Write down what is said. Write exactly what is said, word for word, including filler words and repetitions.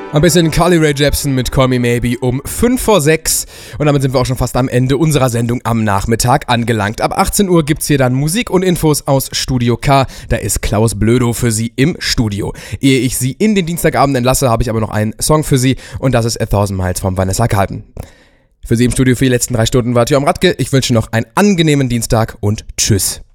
Ein bisschen Carly Rae Jepsen mit Call Me Maybe um fünf vor sechs und damit sind wir auch schon fast am Ende unserer Sendung am Nachmittag angelangt. Ab achtzehn Uhr gibt's hier dann Musik und Infos aus Studio K. Da ist Klaus Blödo für Sie im Studio. Ehe ich Sie in den Dienstagabend entlasse, habe ich aber noch einen Song für Sie und das ist A Thousand Miles von Vanessa Carlton. Für Sie im Studio für die letzten drei Stunden war Tjörn Radke. Ich wünsche noch einen angenehmen Dienstag und tschüss.